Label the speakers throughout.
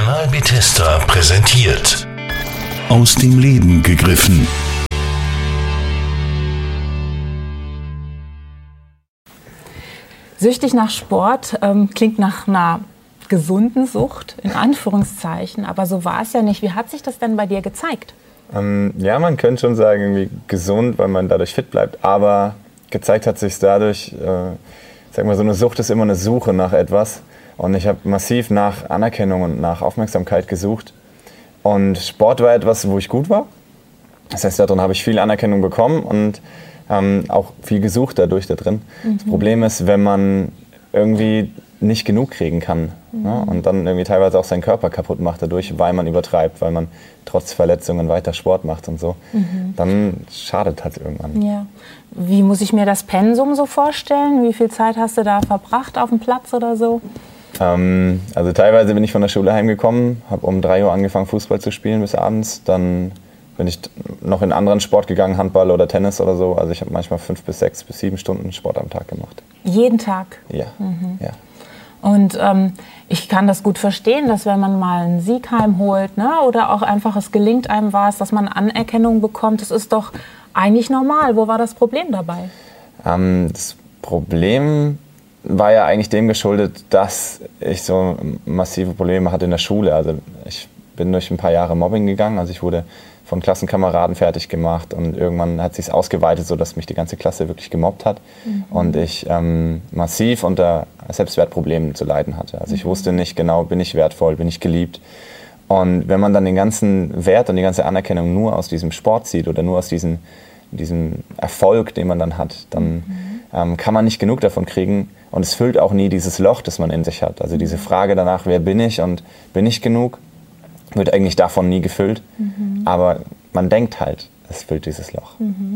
Speaker 1: Kanal Bethesda präsentiert. Aus dem Leben gegriffen.
Speaker 2: Süchtig nach Sport klingt nach einer gesunden Sucht, in Anführungszeichen, aber so war es ja nicht. Wie hat sich das denn bei dir gezeigt?
Speaker 3: Ja, man könnte schon sagen, irgendwie gesund, weil man dadurch fit bleibt, aber gezeigt hat sich dadurch, sag mal, so eine Sucht ist immer eine Suche nach etwas und ich habe massiv nach Anerkennung und nach Aufmerksamkeit gesucht und Sport war etwas, wo ich gut war. Das heißt, darin habe ich viel Anerkennung bekommen und auch viel gesucht dadurch da drin. Das Problem ist, wenn man irgendwie nicht genug kriegen kann, ja, und dann irgendwie teilweise auch seinen Körper kaputt macht dadurch, weil man übertreibt, weil man trotz Verletzungen weiter Sport macht und so, dann schadet halt irgendwann.
Speaker 2: Ja. Wie muss ich mir das Pensum so vorstellen? Wie viel Zeit hast du da verbracht auf dem Platz oder so?
Speaker 3: Also teilweise bin ich von der Schule heimgekommen, habe um 3 Uhr angefangen Fußball zu spielen bis abends, dann bin ich noch in anderen Sport gegangen, Handball oder Tennis oder so. Also ich habe manchmal 5 bis 6 bis 7 Stunden Sport am Tag gemacht.
Speaker 2: Jeden Tag?
Speaker 3: Ja. Ja.
Speaker 2: Und ich kann das gut verstehen, dass wenn man mal einen Sieg heimholt, ne, oder auch einfach es gelingt einem was, dass man Anerkennung bekommt, das ist doch eigentlich normal. Wo war das Problem dabei?
Speaker 3: Das Problem war ja eigentlich dem geschuldet, dass ich so massive Probleme hatte in der Schule. Also ich bin durch ein paar Jahre Mobbing gegangen, also ich wurde von Klassenkameraden fertig gemacht und irgendwann hat sich es ausgeweitet, sodass mich die ganze Klasse wirklich gemobbt hat und ich massiv unter Selbstwertproblemen zu leiden hatte. Also ich wusste nicht genau, bin ich wertvoll, bin ich geliebt. Und wenn man dann den ganzen Wert und die ganze Anerkennung nur aus diesem Sport sieht oder nur aus diesem Erfolg, den man dann hat, dann kann man nicht genug davon kriegen und es füllt auch nie dieses Loch, das man in sich hat. Also diese Frage danach, wer bin ich und bin ich genug, wird eigentlich davon nie gefüllt, aber man denkt halt, es füllt dieses Loch.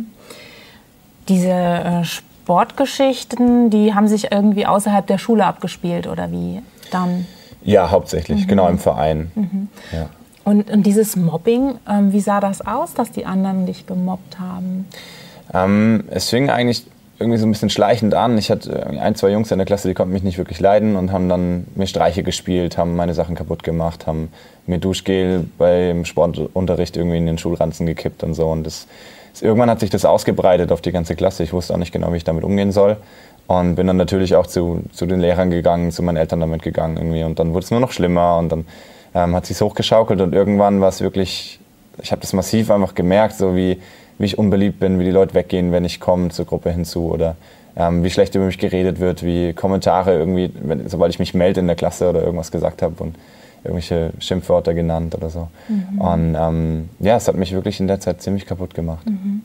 Speaker 2: Diese Sportgeschichten, die haben sich irgendwie außerhalb der Schule abgespielt oder wie dann?
Speaker 3: Ja, hauptsächlich, genau im Verein. Ja.
Speaker 2: Und dieses Mobbing, wie sah das aus, dass die anderen dich gemobbt haben?
Speaker 3: Es fing eigentlich irgendwie so ein bisschen schleichend an. Ich hatte 1, 2 Jungs in der Klasse, die konnten mich nicht wirklich leiden und haben dann mir Streiche gespielt, haben meine Sachen kaputt gemacht, haben mir Duschgel beim Sportunterricht irgendwie in den Schulranzen gekippt und so. Und irgendwann hat sich das ausgebreitet auf die ganze Klasse. Ich wusste auch nicht genau, wie ich damit umgehen soll. Und bin dann natürlich auch zu den Lehrern gegangen, zu meinen Eltern damit gegangen irgendwie. Und dann wurde es nur noch schlimmer und dann hat es sich hochgeschaukelt und irgendwann war es wirklich, ich habe das massiv einfach gemerkt, so wie ich unbeliebt bin, wie die Leute weggehen, wenn ich komme zur Gruppe hinzu oder wie schlecht über mich geredet wird, wie Kommentare irgendwie, sobald ich mich melde in der Klasse oder irgendwas gesagt habe und irgendwelche Schimpfwörter genannt oder so. Und ja, es hat mich wirklich in der Zeit ziemlich kaputt gemacht.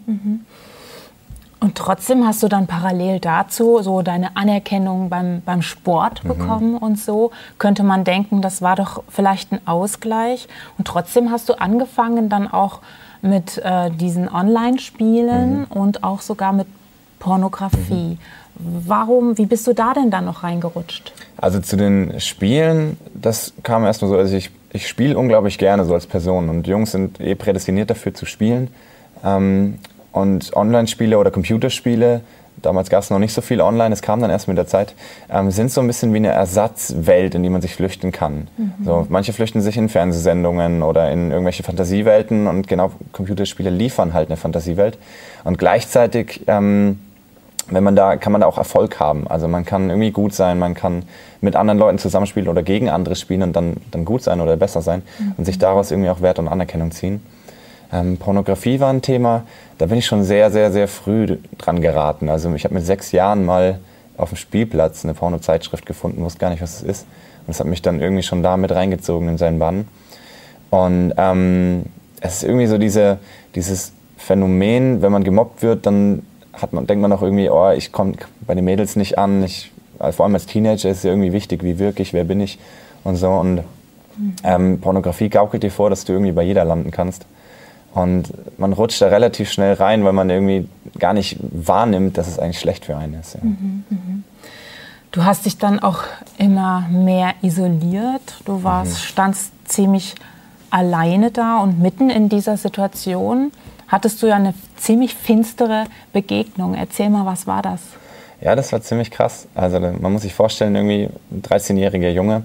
Speaker 2: Und trotzdem hast du dann parallel dazu so deine Anerkennung beim Sport bekommen und so. Könnte man denken, das war doch vielleicht ein Ausgleich. Und trotzdem hast du angefangen dann auch mit diesen Online-Spielen und auch sogar mit Pornografie. Wie bist du da denn dann noch reingerutscht? Also
Speaker 3: zu den Spielen, das kam erstmal so, also ich spiele unglaublich gerne so als Person und Jungs sind prädestiniert dafür zu spielen. Und Online-Spiele oder Computerspiele, damals gab es noch nicht so viel online, es kam dann erst mit der Zeit, sind so ein bisschen wie eine Ersatzwelt, in die man sich flüchten kann. So, manche flüchten sich in Fernsehsendungen oder in irgendwelche Fantasiewelten und genau Computerspiele liefern halt eine Fantasiewelt. Und gleichzeitig kann man da auch Erfolg haben. Also man kann irgendwie gut sein, man kann mit anderen Leuten zusammenspielen oder gegen andere spielen und dann gut sein oder besser sein und sich daraus irgendwie auch Wert und Anerkennung ziehen. Pornografie war ein Thema, da bin ich schon sehr, sehr, sehr früh dran geraten. Also ich habe mit 6 Jahren mal auf dem Spielplatz eine Porno-Zeitschrift gefunden, wusste gar nicht, was es ist. Und das hat mich dann irgendwie schon da mit reingezogen in seinen Bann. Und es ist irgendwie so dieses Phänomen, wenn man gemobbt wird, dann denkt man auch irgendwie, oh, ich komme bei den Mädels nicht an. Vor allem als Teenager ist es irgendwie wichtig, wie wirke ich, wer bin ich und so. Und Pornografie gaukelt dir vor, dass du irgendwie bei jeder landen kannst. Und man rutscht da relativ schnell rein, weil man irgendwie gar nicht wahrnimmt, dass es eigentlich schlecht für einen ist. Ja.
Speaker 2: Du hast dich dann auch immer mehr isoliert. Du standst ziemlich alleine da und mitten in dieser Situation hattest du ja eine ziemlich finstere Begegnung. Erzähl mal, was war das?
Speaker 3: Ja, das war ziemlich krass. Also man muss sich vorstellen, irgendwie ein 13-jähriger Junge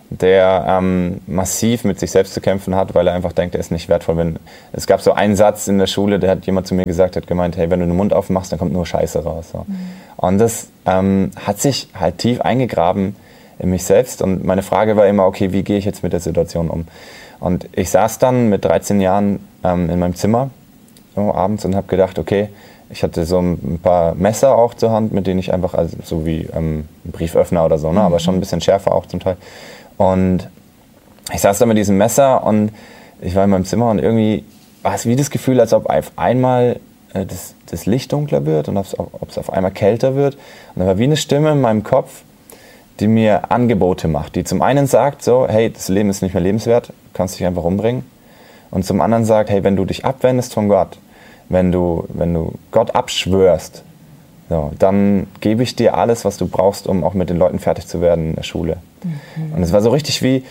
Speaker 3: der massiv mit sich selbst zu kämpfen hat, weil er einfach denkt, er ist nicht wertvoll. Es gab so einen Satz in der Schule, der hat jemand zu mir gesagt, hat gemeint, hey, wenn du den Mund aufmachst, dann kommt nur Scheiße raus. So. Und das hat sich halt tief eingegraben in mich selbst. Und meine Frage war immer, okay, wie gehe ich jetzt mit der Situation um? Und ich saß dann mit 13 Jahren in meinem Zimmer so abends und habe gedacht, okay, ich hatte so ein paar Messer auch zur Hand, mit denen ich einfach, also so wie ein Brieföffner oder so, ne, aber schon ein bisschen schärfer auch zum Teil. Und ich saß da mit diesem Messer und ich war in meinem Zimmer und irgendwie war es wie das Gefühl, als ob auf einmal das Licht dunkler wird und ob es auf einmal kälter wird. Und da war wie eine Stimme in meinem Kopf, die mir Angebote macht, die zum einen sagt so, hey, das Leben ist nicht mehr lebenswert, du kannst dich einfach umbringen. Und zum anderen sagt, hey, wenn du dich abwendest von Gott, wenn du Gott abschwörst, so, dann gebe ich dir alles, was du brauchst, um auch mit den Leuten fertig zu werden in der Schule. Und es war so richtig wie,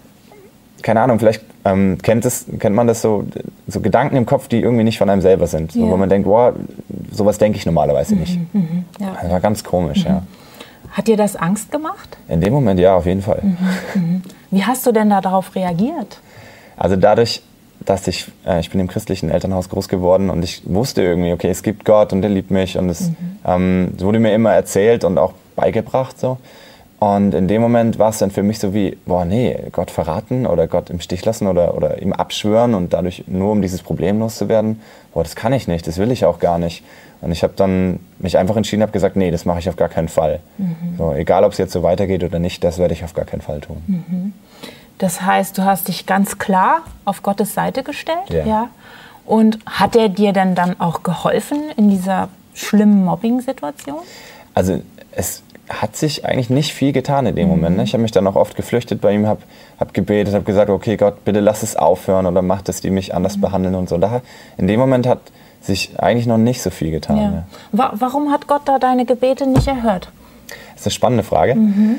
Speaker 3: keine Ahnung, vielleicht kennt man das so Gedanken im Kopf, die irgendwie nicht von einem selber sind. So, wo man denkt, wow, sowas denke ich normalerweise nicht.
Speaker 2: Ja.
Speaker 3: Das war ganz komisch, ja.
Speaker 2: Hat dir das Angst gemacht?
Speaker 3: In dem Moment ja, auf jeden Fall.
Speaker 2: Wie hast du denn da darauf reagiert?
Speaker 3: Also dadurch, dass ich bin im christlichen Elternhaus groß geworden und ich wusste irgendwie, okay, es gibt Gott und er liebt mich und es wurde mir immer erzählt und auch beigebracht so. Und in dem Moment war es dann für mich so wie, boah nee, Gott verraten oder Gott im Stich lassen oder ihm abschwören und dadurch nur um dieses Problem loszuwerden, boah, das kann ich nicht, das will ich auch gar nicht. Und ich habe dann mich einfach entschieden, habe gesagt, nee, das mache ich auf gar keinen Fall. So, egal, ob es jetzt so weitergeht oder nicht, das werde ich auf gar keinen Fall tun.
Speaker 2: Das heißt, du hast dich ganz klar auf Gottes Seite gestellt?
Speaker 3: Ja.
Speaker 2: Ja. Und hat er dir denn dann auch geholfen in dieser schlimmen Mobbing-Situation?
Speaker 3: Also es hat sich eigentlich nicht viel getan in dem Moment. Ne? Ich habe mich dann auch oft geflüchtet bei ihm, habe gebetet, habe gesagt, okay Gott, bitte lass es aufhören oder mach, dass die mich anders behandeln und so. In dem Moment hat sich eigentlich noch nicht so viel getan.
Speaker 2: Ja.
Speaker 3: Ja.
Speaker 2: Warum hat Gott da deine Gebete nicht erhört?
Speaker 3: Das ist eine spannende Frage.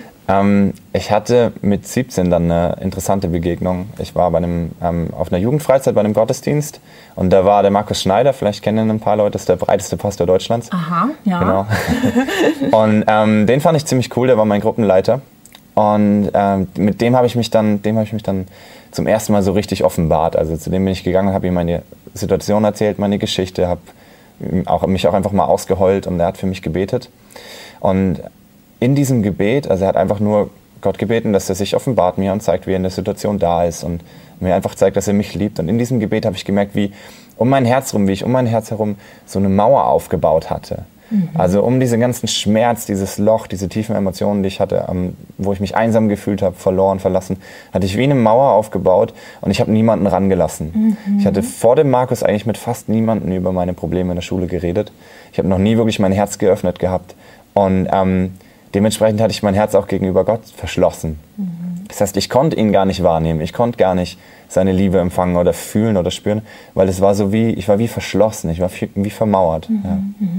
Speaker 3: Ich hatte mit 17 dann eine interessante Begegnung. Ich war auf einer Jugendfreizeit bei einem Gottesdienst und da war der Markus Schneider, vielleicht kennen ihn ein paar Leute, das ist der breiteste Pastor Deutschlands.
Speaker 2: Aha, ja.
Speaker 3: Genau. Und den fand ich ziemlich cool, der war mein Gruppenleiter. Und mit dem habe ich mich dann zum ersten Mal so richtig offenbart. Also zu dem bin ich gegangen und habe ihm meine Situation erzählt, meine Geschichte, habe mich auch einfach mal ausgeheult und er hat für mich gebetet. Und in diesem Gebet, also er hat einfach nur Gott gebeten, dass er sich offenbart mir und zeigt, wie er in der Situation da ist und mir einfach zeigt, dass er mich liebt. Und in diesem Gebet habe ich gemerkt, wie ich um mein Herz herum so eine Mauer aufgebaut hatte. Also um diesen ganzen Schmerz, dieses Loch, diese tiefen Emotionen, die ich hatte, wo ich mich einsam gefühlt habe, verloren, verlassen, hatte ich wie eine Mauer aufgebaut und ich habe niemanden rangelassen. Ich hatte vor dem Markus eigentlich mit fast niemandem über meine Probleme in der Schule geredet. Ich habe noch nie wirklich mein Herz geöffnet gehabt und dementsprechend hatte ich mein Herz auch gegenüber Gott verschlossen. Das heißt, ich konnte ihn gar nicht wahrnehmen, ich konnte gar nicht seine Liebe empfangen oder fühlen oder spüren, weil es war so ich war wie verschlossen, ich war wie vermauert. Ja.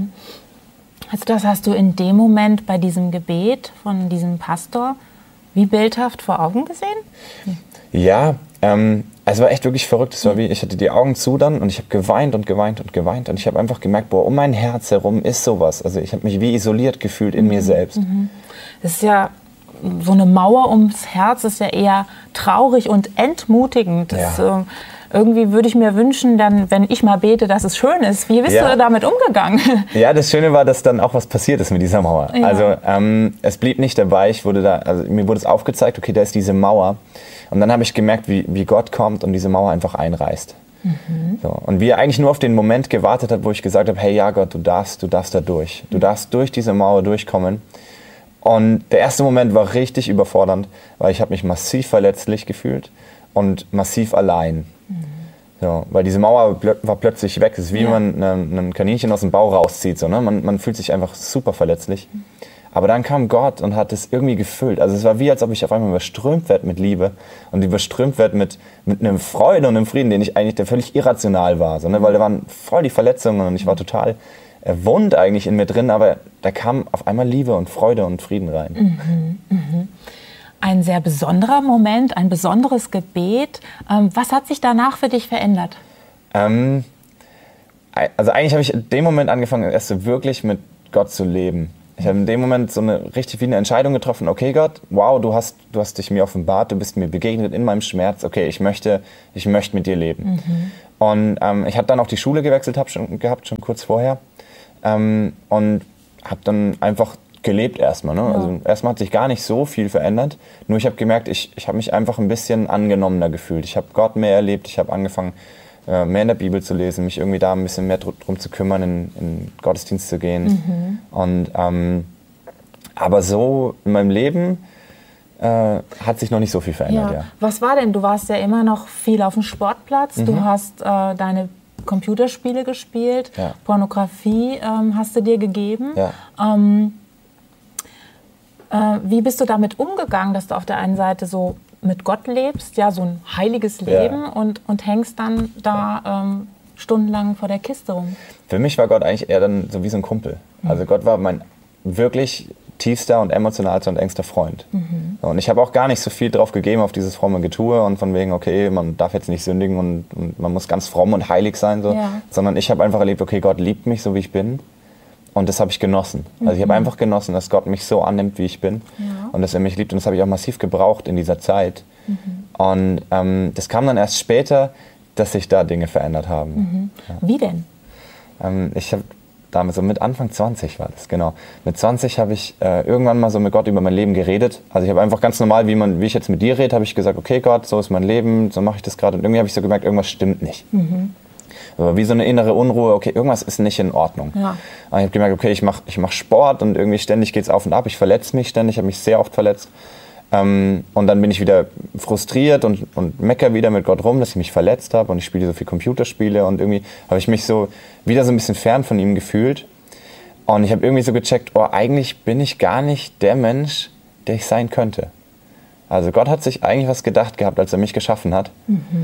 Speaker 2: Also das hast du in dem Moment bei diesem Gebet von diesem Pastor wie bildhaft vor Augen gesehen?
Speaker 3: Ja, es war echt wirklich verrückt. Es war wie, ich hatte die Augen zu dann und ich habe geweint und geweint und geweint und ich habe einfach gemerkt, boah, um mein Herz herum ist sowas. Also ich habe mich wie isoliert gefühlt in mir selbst.
Speaker 2: Das ist ja so eine Mauer ums Herz, ist ja eher traurig und entmutigend. Das, irgendwie würde ich mir wünschen, dann, wenn ich mal bete, dass es schön ist. Wie bist du damit umgegangen?
Speaker 3: Ja, das Schöne war, dass dann auch was passiert ist mit dieser Mauer.
Speaker 2: Ja.
Speaker 3: Also es blieb nicht dabei. Mir wurde es aufgezeigt, okay, da ist diese Mauer. Und dann habe ich gemerkt, wie Gott kommt und diese Mauer einfach einreißt. So. Und wie er eigentlich nur auf den Moment gewartet hat, wo ich gesagt habe, hey, ja Gott, du darfst da durch. Du darfst durch diese Mauer durchkommen. Und der erste Moment war richtig überfordernd, weil ich habe mich massiv verletzlich gefühlt und massiv allein. So, weil diese Mauer war plötzlich weg. Es ist wie wenn man ein Kaninchen aus dem Bau rauszieht. So, ne? Man fühlt sich einfach super verletzlich. Aber dann kam Gott und hat es irgendwie gefüllt. Also es war wie, als ob ich auf einmal überströmt werde mit Liebe und überströmt werde mit einer Freude und einem Frieden, der völlig irrational war. So, ne? Weil da waren voll die Verletzungen und ich war total wund eigentlich in mir drin, aber da kam auf einmal Liebe und Freude und Frieden rein.
Speaker 2: Ein sehr besonderer Moment, ein besonderes Gebet. Was hat sich danach für dich verändert?
Speaker 3: Also eigentlich habe ich in dem Moment angefangen, erst so wirklich mit Gott zu leben. Ich habe in dem Moment so eine richtig wie eine Entscheidung getroffen. Okay, Gott, wow, du hast dich mir offenbart, du bist mir begegnet in meinem Schmerz. Okay, ich möchte mit dir leben. Und ich habe dann auch die Schule gewechselt schon kurz vorher. Und habe dann einfach gelebt erstmal. Ne? Ja. Also erstmal hat sich gar nicht so viel verändert. Nur ich habe gemerkt, ich habe mich einfach ein bisschen angenommener gefühlt. Ich habe Gott mehr erlebt. Ich habe angefangen, mehr in der Bibel zu lesen, mich irgendwie da ein bisschen mehr drum zu kümmern, in Gottesdienst zu gehen. Und, aber so in meinem Leben hat sich noch nicht so viel verändert. Ja.
Speaker 2: Was war denn? Du warst ja immer noch viel auf dem Sportplatz. Du hast deine Computerspiele gespielt. Ja. Pornografie hast du dir gegeben. Ja. Wie bist du damit umgegangen, dass du auf der einen Seite so mit Gott lebst, ja, so ein heiliges Leben und hängst dann da stundenlang vor der Kiste rum?
Speaker 3: Für mich war Gott eigentlich eher dann so wie so ein Kumpel. Also Gott war mein wirklich tiefster und emotionalster und engster Freund. Und ich habe auch gar nicht so viel drauf gegeben auf dieses fromme Getue und von wegen, okay, man darf jetzt nicht sündigen und man muss ganz fromm und heilig sein, so. Ja. Sondern ich habe einfach erlebt, okay, Gott liebt mich so, wie ich bin. Und das habe ich genossen. Also ich habe einfach genossen, dass Gott mich so annimmt, wie ich bin. Ja. Und dass er mich liebt. Und das habe ich auch massiv gebraucht in dieser Zeit. Und das kam dann erst später, dass sich da Dinge verändert haben. Ja.
Speaker 2: Wie denn?
Speaker 3: Ich habe damals, so mit Anfang 20 war das, genau. Mit 20 habe ich irgendwann mal so mit Gott über mein Leben geredet. Also ich habe einfach ganz normal, wie ich jetzt mit dir rede, habe ich gesagt, okay Gott, so ist mein Leben, so mache ich das gerade. Und irgendwie habe ich so gemerkt, irgendwas stimmt nicht. Aber wie so eine innere Unruhe, okay, irgendwas ist nicht in Ordnung. Ja. Und ich habe gemerkt, okay, ich mach Sport und irgendwie ständig geht es auf und ab. Ich verletze mich ständig, ich habe mich sehr oft verletzt. Und dann bin ich wieder frustriert und mecker wieder mit Gott rum, dass ich mich verletzt habe und ich spiele so viel Computerspiele und irgendwie habe ich mich so wieder so ein bisschen fern von ihm gefühlt. Und ich habe irgendwie so gecheckt, oh, eigentlich bin ich gar nicht der Mensch, der ich sein könnte. Also Gott hat sich eigentlich was gedacht gehabt, als er mich geschaffen hat.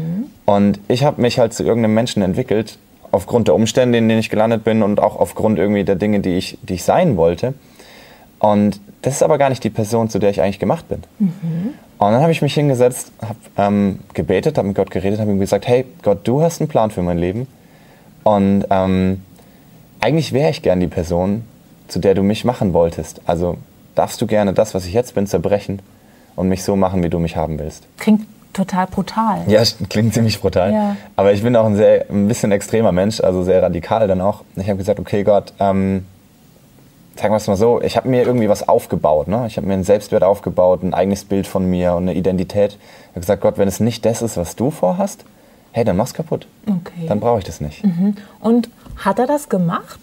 Speaker 3: Und ich habe mich halt zu irgendeinem Menschen entwickelt, aufgrund der Umstände, in denen ich gelandet bin und auch aufgrund irgendwie der Dinge, die ich sein wollte. Und das ist aber gar nicht die Person, zu der ich eigentlich gemacht bin. Und dann habe ich mich hingesetzt, habe gebetet, habe mit Gott geredet, habe ihm gesagt, hey Gott, du hast einen Plan für mein Leben. Und eigentlich wäre ich gern die Person, zu der du mich machen wolltest. Also darfst du gerne das, was ich jetzt bin, zerbrechen und mich so machen, wie du mich haben willst.
Speaker 2: Klingt total brutal.
Speaker 3: Ja, klingt ziemlich brutal. Ja. Aber ich bin auch ein bisschen extremer Mensch, also sehr radikal dann auch. Ich habe gesagt, okay Gott, sagen wir es mal so, ich habe mir irgendwie was aufgebaut. Ne? Ich habe mir einen Selbstwert aufgebaut, ein eigenes Bild von mir und eine Identität. Ich habe gesagt, Gott, wenn es nicht das ist, was du vorhast, hey, dann mach's kaputt. Okay. Dann brauche ich das nicht.
Speaker 2: Und hat er das gemacht?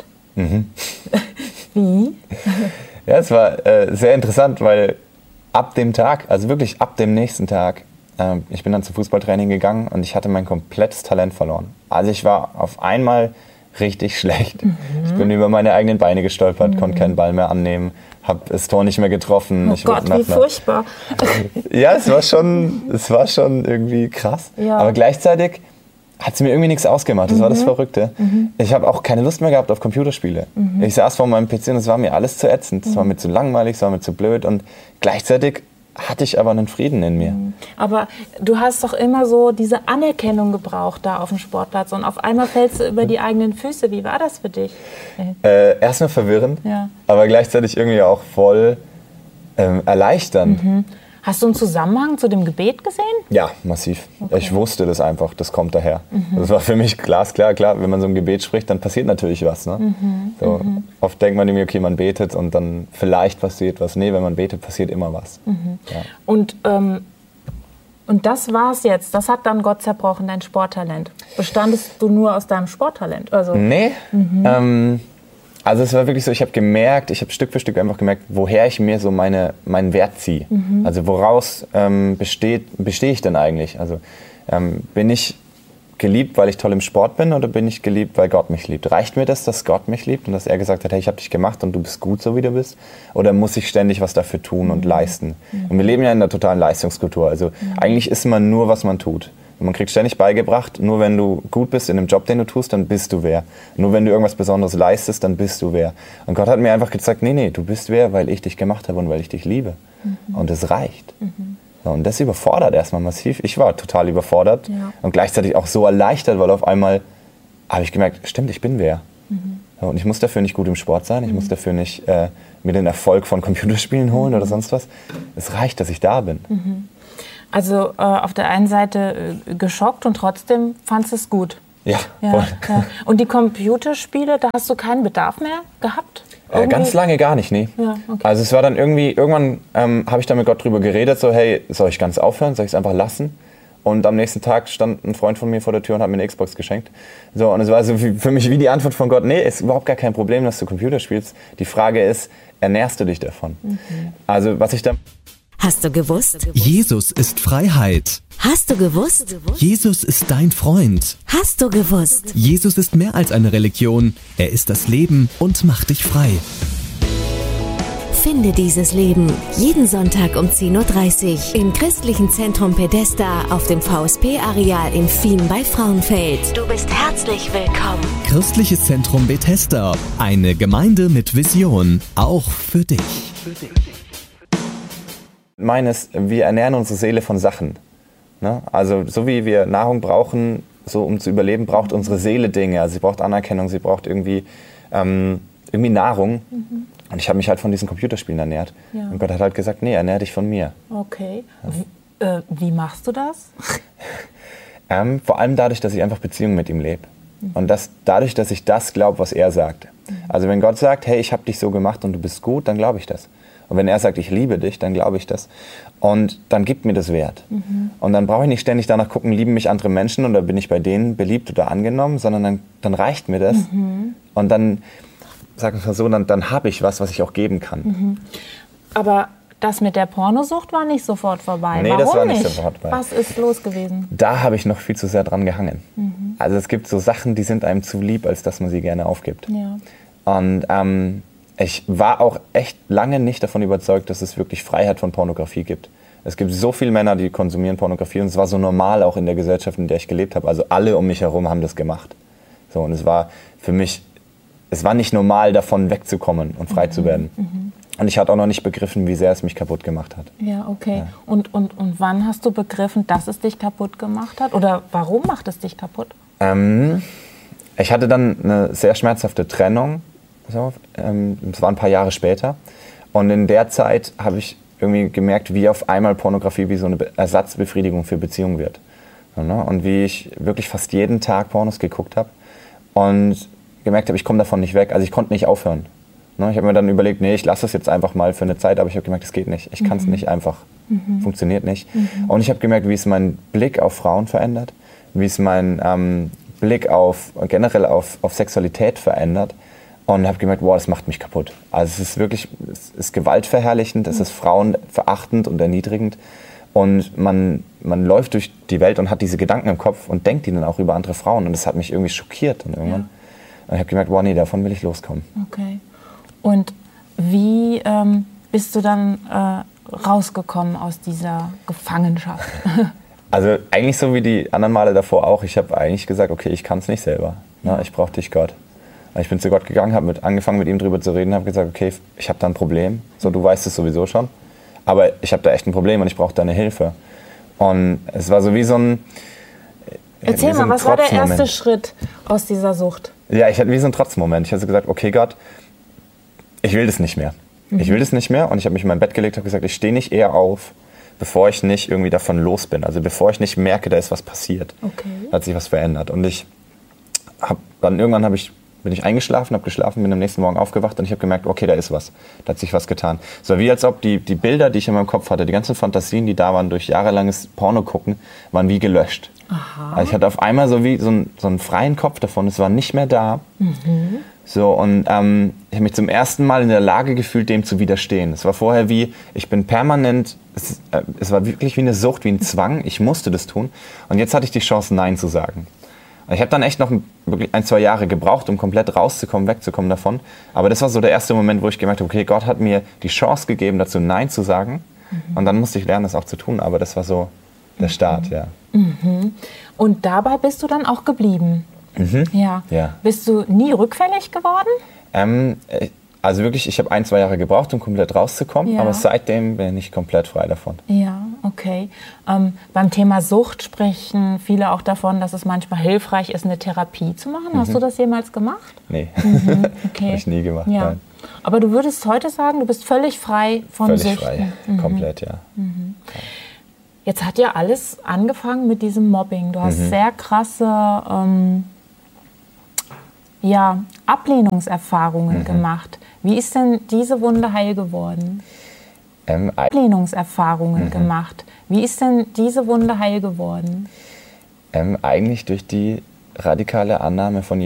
Speaker 2: Wie?
Speaker 3: Ja, es war sehr interessant, weil ab dem Tag, also wirklich ab dem nächsten Tag, ich bin dann zum Fußballtraining gegangen und ich hatte mein komplettes Talent verloren. Also ich war auf einmal richtig schlecht. Ich bin über meine eigenen Beine gestolpert, konnte keinen Ball mehr annehmen, habe das Tor nicht mehr getroffen.
Speaker 2: Oh Gott, wie furchtbar.
Speaker 3: Ja, es war schon irgendwie krass. Ja. Aber gleichzeitig hat es mir irgendwie nichts ausgemacht. Das war das Verrückte. Ich habe auch keine Lust mehr gehabt auf Computerspiele. Ich saß vor meinem PC und es war mir alles zu ätzend. Es war mir zu langweilig, es war mir zu blöd und gleichzeitig hatte ich aber einen Frieden in mir.
Speaker 2: Aber du hast doch immer so diese Anerkennung gebraucht da auf dem Sportplatz und auf einmal fällst du über die eigenen Füße. Wie war das für dich?
Speaker 3: Erstmal verwirrend, aber gleichzeitig irgendwie auch voll erleichternd.
Speaker 2: Hast du einen Zusammenhang zu dem Gebet gesehen?
Speaker 3: Ja, massiv. Okay. Ich wusste das einfach, das kommt daher. Das war für mich glasklar. Klar, wenn man so ein Gebet spricht, dann passiert natürlich was. Ne? So, oft denkt man irgendwie, okay, man betet und dann vielleicht passiert was. Nee, wenn man betet, passiert immer was. Ja.
Speaker 2: Und das war's jetzt. Das hat dann Gott zerbrochen, dein Sporttalent. Bestandest du nur aus deinem Sporttalent? Also,
Speaker 3: nee. Also es war wirklich so, ich habe Stück für Stück einfach gemerkt, woher ich mir so meinen Wert ziehe. Also woraus bestehe ich denn eigentlich? Also bin ich geliebt, weil ich toll im Sport bin oder bin ich geliebt, weil Gott mich liebt? Reicht mir das, dass Gott mich liebt und dass er gesagt hat, hey, ich habe dich gemacht und du bist gut, so wie du bist? Oder muss ich ständig was dafür tun und leisten? Und wir leben ja in einer totalen Leistungskultur. Also eigentlich ist man nur, was man tut. Und man kriegt ständig beigebracht, nur wenn du gut bist in dem Job, den du tust, dann bist du wer. Nur wenn du irgendwas Besonderes leistest, dann bist du wer. Und Gott hat mir einfach gesagt, nee, du bist wer, weil ich dich gemacht habe und weil ich dich liebe. Und das reicht. Und das überfordert erstmal massiv. Ich war total überfordert und gleichzeitig auch so erleichtert, weil auf einmal habe ich gemerkt, stimmt, ich bin wer. Und ich muss dafür nicht gut im Sport sein, ich muss dafür nicht mir den Erfolg von Computerspielen holen oder sonst was. Es reicht, dass ich da bin.
Speaker 2: Also auf der einen Seite geschockt und trotzdem fandst du es gut.
Speaker 3: Ja, voll.
Speaker 2: Ja. Und die Computerspiele, da hast du keinen Bedarf mehr gehabt?
Speaker 3: Ganz lange gar nicht, nee.
Speaker 2: Ja, okay.
Speaker 3: Also es war dann irgendwann habe ich da mit Gott drüber geredet, so hey, soll ich ganz aufhören, soll ich es einfach lassen? Und am nächsten Tag stand ein Freund von mir vor der Tür und hat mir eine Xbox geschenkt. So, und es war so für mich wie die Antwort von Gott, nee, ist überhaupt gar kein Problem, dass du Computer spielst. Die Frage ist, ernährst du dich davon? Also was ich da...
Speaker 4: Hast du gewusst?
Speaker 5: Jesus ist Freiheit.
Speaker 4: Hast du gewusst?
Speaker 5: Jesus ist dein Freund.
Speaker 4: Hast du gewusst?
Speaker 5: Jesus ist mehr als eine Religion. Er ist das Leben und macht dich frei.
Speaker 4: Finde dieses Leben jeden Sonntag um 10.30 Uhr im Christlichen Zentrum Pedesta auf dem VSP-Areal in Fien bei Frauenfeld. Du bist herzlich willkommen.
Speaker 5: Christliches Zentrum Bethesda. Eine Gemeinde mit Vision. Auch für dich.
Speaker 3: Meines, wir ernähren unsere Seele von Sachen. Ne? Also so wie wir Nahrung brauchen, so um zu überleben, braucht unsere Seele Dinge. Also sie braucht Anerkennung, sie braucht irgendwie Nahrung. Und ich habe mich halt von diesen Computerspielen ernährt. Ja. Und Gott hat halt gesagt, nee, ernähr dich von mir.
Speaker 2: Okay. Wie machst du das?
Speaker 3: Vor allem dadurch, dass ich einfach Beziehungen mit ihm lebe. Und dadurch, dass ich das glaube, was er sagt. Also wenn Gott sagt, hey, ich habe dich so gemacht und du bist gut, dann glaube ich das. Und wenn er sagt, ich liebe dich, dann glaube ich das. Und dann gibt mir das Wert. Und dann brauche ich nicht ständig danach gucken, lieben mich andere Menschen oder bin ich bei denen beliebt oder angenommen, sondern dann reicht mir das. Und dann, sagen wir mal so, dann habe ich was ich auch geben kann.
Speaker 2: Aber das mit der Pornosucht war nicht sofort vorbei.
Speaker 3: Nee,
Speaker 2: Warum
Speaker 3: das war nicht
Speaker 2: nicht
Speaker 3: sofort vorbei.
Speaker 2: Was ist los gewesen?
Speaker 3: Da habe ich noch viel zu sehr dran gehangen. Also es gibt so Sachen, die sind einem zu lieb, als dass man sie gerne aufgibt.
Speaker 2: Ja.
Speaker 3: Und ich war auch echt lange nicht davon überzeugt, dass es wirklich Freiheit von Pornografie gibt. Es gibt so viele Männer, die konsumieren Pornografie und es war so normal auch in der Gesellschaft, in der ich gelebt habe. Also alle um mich herum haben das gemacht. So, und es war für mich, es war nicht normal, davon wegzukommen und frei zu werden. Und ich hatte auch noch nicht begriffen, wie sehr es mich kaputt gemacht hat.
Speaker 2: Ja, okay. Ja. Und wann hast du begriffen, dass es dich kaputt gemacht hat? Oder warum macht es dich kaputt?
Speaker 3: Ich hatte dann eine sehr schmerzhafte Trennung. So, das war ein paar Jahre später. Und in der Zeit habe ich irgendwie gemerkt, wie auf einmal Pornografie wie so eine Ersatzbefriedigung für Beziehungen wird. Und wie ich wirklich fast jeden Tag Pornos geguckt habe und gemerkt habe, ich komme davon nicht weg. Also ich konnte nicht aufhören. Ich habe mir dann überlegt, nee, ich lasse es jetzt einfach mal für eine Zeit, aber ich habe gemerkt, es geht nicht. Ich kann es nicht einfach. Funktioniert nicht. Und ich habe gemerkt, wie es meinen Blick auf Frauen verändert, wie es meinen Blick generell auf Sexualität verändert. Und habe gemerkt, wow, das macht mich kaputt. Also es ist wirklich, es ist gewaltverherrlichend, es ist frauenverachtend und erniedrigend. Und man läuft durch die Welt und hat diese Gedanken im Kopf und denkt die dann auch über andere Frauen. Und das hat mich irgendwie schockiert. Und irgendwann und ich habe gemerkt, wow, nee, davon will ich loskommen.
Speaker 2: Okay. Und wie bist du dann rausgekommen aus dieser Gefangenschaft?
Speaker 3: Also eigentlich so wie die anderen Male davor auch. Ich habe eigentlich gesagt, okay, ich kann es nicht selber. Ne? Ich brauche dich, Gott. Ich bin zu Gott gegangen, habe angefangen mit ihm drüber zu reden, habe gesagt, okay, ich habe da ein Problem. So, du weißt es sowieso schon. Aber ich habe da echt ein Problem und ich brauche deine Hilfe. Und es war so wie so ein
Speaker 2: Erzähl mal, was war der erste Schritt aus dieser Sucht?
Speaker 3: Ja, ich hatte wie so einen Trotzmoment. Ich habe gesagt, okay Gott, ich will das nicht mehr. Ich will das nicht mehr. Und ich habe mich in mein Bett gelegt und gesagt, ich stehe nicht eher auf, bevor ich nicht irgendwie davon los bin. Also bevor ich nicht merke, da ist was passiert. Okay. Da hat sich was verändert. Und bin ich eingeschlafen, habe geschlafen, bin am nächsten Morgen aufgewacht und ich habe gemerkt, okay, da ist was. Da hat sich was getan. Es war wie als ob die Bilder, die ich in meinem Kopf hatte, die ganzen Fantasien, die da waren durch jahrelanges Porno gucken, waren wie gelöscht. Aha. Also ich hatte auf einmal so wie so einen freien Kopf davon, es war nicht mehr da. So, und ich habe mich zum ersten Mal in der Lage gefühlt, dem zu widerstehen. Es war vorher wie, ich bin permanent, es war wirklich wie eine Sucht, wie ein Zwang, ich musste das tun. Und jetzt hatte ich die Chance, Nein zu sagen. Ich habe dann echt noch wirklich 1-2 Jahre gebraucht, um komplett rauszukommen, wegzukommen davon. Aber das war so der erste Moment, wo ich gemerkt habe, okay, Gott hat mir die Chance gegeben, dazu Nein zu sagen. Und dann musste ich lernen, das auch zu tun. Aber das war so der Start, ja.
Speaker 2: Und dabei bist du dann auch geblieben? Ja. Bist du nie rückfällig geworden?
Speaker 3: Also wirklich, ich habe 1-2 Jahre gebraucht, um komplett rauszukommen, aber seitdem bin ich komplett frei davon.
Speaker 2: Ja, okay. Beim Thema Sucht sprechen viele auch davon, dass es manchmal hilfreich ist, eine Therapie zu machen. Hast du das jemals gemacht?
Speaker 3: Nee,
Speaker 2: Okay.
Speaker 3: habe ich nie gemacht.
Speaker 2: Ja.
Speaker 3: Nein.
Speaker 2: Aber du würdest heute sagen, du bist völlig frei von
Speaker 3: Völlig
Speaker 2: Süchten.
Speaker 3: frei, komplett, ja.
Speaker 2: Jetzt hat ja alles angefangen mit diesem Mobbing. Du hast sehr krasse Ablehnungserfahrungen gemacht. Wie ist denn diese Wunde heil geworden? Ablehnungserfahrungen gemacht. Wie ist denn diese Wunde heil geworden?
Speaker 3: Eigentlich durch die radikale Annahme von